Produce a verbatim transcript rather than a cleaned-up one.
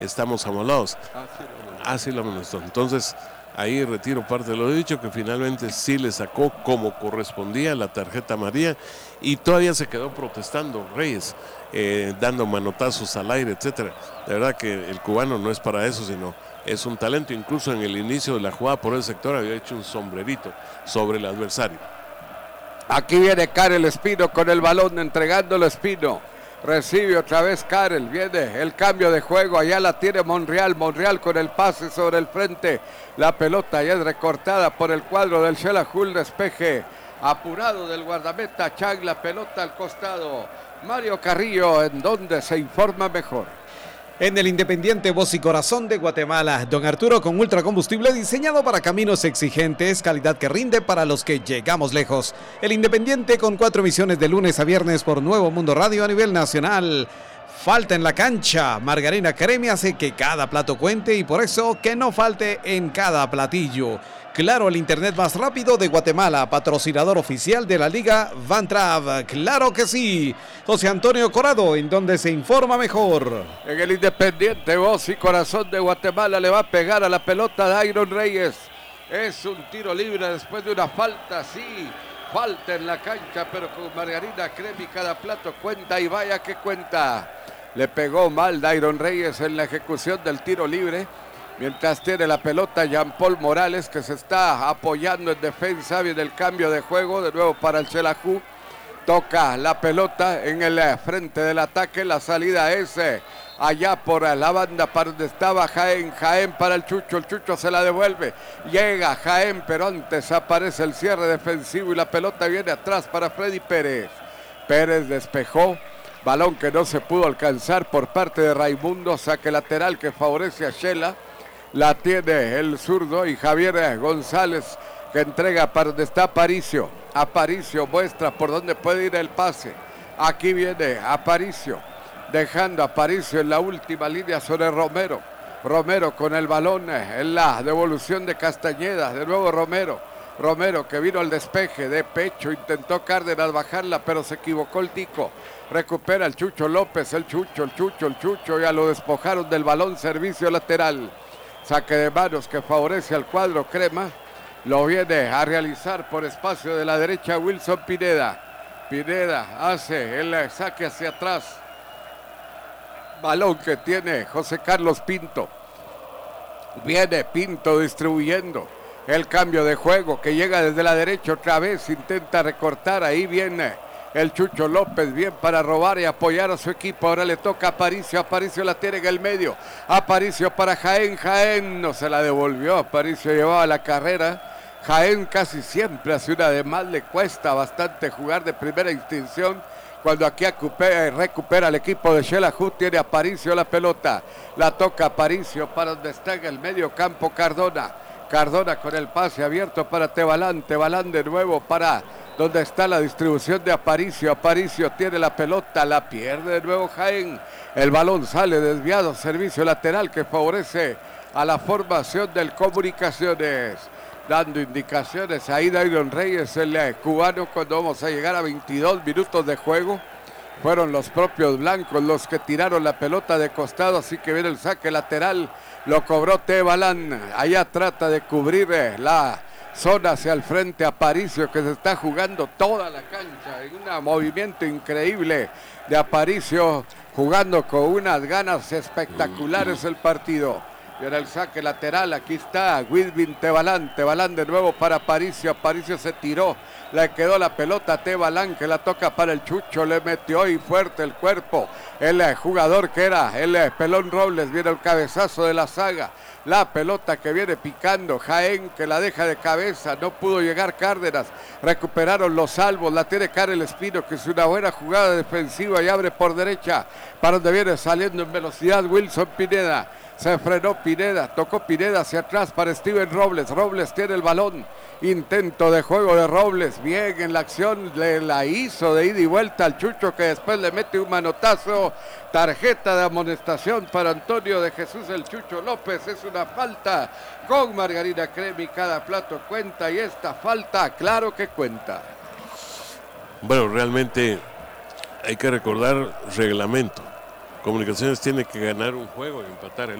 estamos amolados. Así lo amonestó. Entonces, ahí retiro parte de lo dicho, que finalmente sí le sacó como correspondía la tarjeta amarilla y todavía se quedó protestando Reyes, eh, dando manotazos al aire, etcétera. De verdad que el cubano no es para eso, sino es un talento. Incluso en el inicio de la jugada por el sector había hecho un sombrerito sobre el adversario. Aquí viene Karel Espino con el balón, entregándolo Espino. Recibe otra vez Karel, viene el cambio de juego, allá la tiene Monreal, Monreal con el pase sobre el frente, la pelota ya es recortada por el cuadro del Xelajú, despeje apurado del guardameta Chang, la pelota al costado, Mario Carrillo, en donde se informa mejor. En el Independiente Voz y Corazón de Guatemala, Don Arturo con ultracombustible diseñado para caminos exigentes, calidad que rinde para los que llegamos lejos. El Independiente con cuatro emisiones de lunes a viernes por Nuevo Mundo Radio a nivel nacional. Falta en la cancha, Margarina Cremi hace que cada plato cuente y por eso que no falte en cada platillo. Claro, el internet más rápido de Guatemala, patrocinador oficial de la Liga Vantrav. Claro que sí. José Antonio Corado, en donde se informa mejor. En el Independiente Voz y Corazón de Guatemala le va a pegar a la pelota Dairon Reyes. Es un tiro libre después de una falta, sí. Falta en la cancha, pero con Margarina Cremi cada plato cuenta y vaya que cuenta. Le pegó mal Dairon Reyes en la ejecución del tiro libre. Mientras tiene la pelota Jean Paul Morales, que se está apoyando en defensa. Viene el cambio de juego de nuevo para el Xelajú. Toca la pelota en el frente del ataque. La salida es allá por la banda para donde estaba Jaén. Jaén para el Chucho. El Chucho se la devuelve. Llega Jaén, pero antes aparece el cierre defensivo y la pelota viene atrás para Freddy Pérez. Pérez despejó. Balón que no se pudo alcanzar por parte de Raimundo. Saque lateral que favorece a Shela. La tiene el zurdo y Javier González, que entrega para donde está Aparicio. Aparicio muestra por dónde puede ir el pase. Aquí viene Aparicio, dejando a Aparicio en la última línea sobre Romero. Romero con el balón en la devolución de Castañeda. De nuevo Romero. Romero que vino al despeje de pecho. Intentó Cárdenas bajarla, pero se equivocó el tico. Recupera el Chucho López. El Chucho, el Chucho, el Chucho. Ya lo despojaron del balón. Servicio lateral. Saque de manos que favorece al cuadro crema. Lo viene a realizar por espacio de la derecha Wilson Pineda. Pineda hace el saque hacia atrás. Balón que tiene José Carlos Pinto. Viene Pinto distribuyendo el cambio de juego que llega desde la derecha otra vez. Intenta recortar. Ahí viene el Chucho López, bien para robar y apoyar a su equipo. Ahora le toca a Aparicio. Aparicio la tiene en el medio. Aparicio para Jaén. Jaén no se la devolvió. Aparicio llevaba la carrera. Jaén casi siempre hace una de más. Le cuesta bastante jugar de primera instinción. Cuando aquí recupera, recupera el equipo de Xelajú, tiene Aparicio la pelota. La toca Aparicio para donde está en el medio campo Cardona. Cardona con el pase abierto para Tebalán. Tebalán de nuevo para donde está la distribución de Aparicio. Aparicio tiene la pelota, la pierde de nuevo Jaén. El balón sale desviado, servicio lateral que favorece a la formación del Comunicaciones. Dando indicaciones ahí Dairon Reyes, el eh, cubano, cuando vamos a llegar a veintidós minutos de juego. Fueron los propios blancos los que tiraron la pelota de costado, así que viene el saque lateral. Lo cobró Tebalán. Allá trata de cubrir eh, la zona hacia el frente. Aparicio, que se está jugando toda la cancha en un movimiento increíble de Aparicio, jugando con unas ganas espectaculares el partido. Y ahora el saque lateral, aquí está Wilvin Tebalán. Tebalán de nuevo para Aparicio. Aparicio se tiró, le quedó la pelota a Tebalán, que la toca para el Chucho. Le metió ahí fuerte el cuerpo el eh, jugador que era el eh, Pelón Robles. Viene el cabezazo de la saga. La pelota que viene picando Jaén, que la deja de cabeza. No pudo llegar Cárdenas. Recuperaron los salvos. La tiene Karel Espino, que es una buena jugada defensiva y abre por derecha. Para donde viene saliendo en velocidad Wilson Pineda. Se frenó Pineda, tocó Pineda hacia atrás para Steven Robles. Robles tiene el balón. Intento de juego de Robles. Bien en la acción, le la hizo de ida y vuelta al Chucho, que después le mete un manotazo. Tarjeta de amonestación para Antonio de Jesús el Chucho López. Es una falta con Margarina Cremi. Cada plato cuenta y esta falta, claro que cuenta. Bueno, realmente hay que recordar reglamento. Comunicaciones tiene que ganar un juego y empatar el